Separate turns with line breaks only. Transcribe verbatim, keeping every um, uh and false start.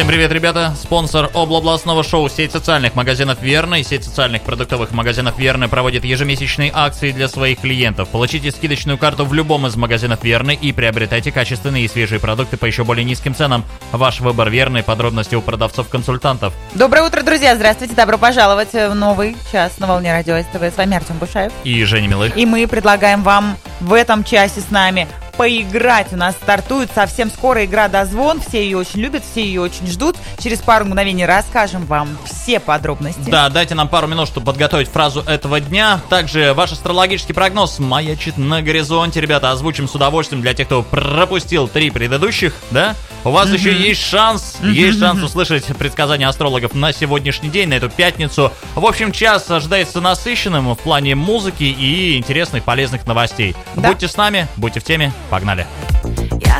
Всем привет, ребята! Спонсор областного шоу сеть социальных магазинов «Верно» и сеть социальных продуктовых магазинов «Верно» проводит ежемесячные акции для своих клиентов. Получите скидочную карту в любом из магазинов «Верно» и приобретайте качественные и свежие продукты по еще более низким ценам. Ваш выбор «Верный», подробности у продавцов-консультантов.
Доброе утро, друзья! Здравствуйте! Добро пожаловать в новый час на волне радио СТВ. С вами Артем Бушаев.
И Женя Милых.
И мы предлагаем вам в этом часе с нами поиграть. У нас стартует совсем скоро игра «Дозвон». Все ее очень любят, все ее очень ждут. Через пару мгновений расскажем вам все подробности.
Да, дайте нам пару минут, чтобы подготовить фразу этого дня. Также ваш астрологический прогноз маячит на горизонте. Ребята, озвучим с удовольствием для тех, кто пропустил три предыдущих, да? У вас mm-hmm. еще есть шанс, mm-hmm. есть шанс услышать предсказания астрологов на сегодняшний день, на эту пятницу. В общем, час ожидается насыщенным в плане музыки и интересных, полезных новостей.
Да.
Будьте с нами, будьте в теме, погнали.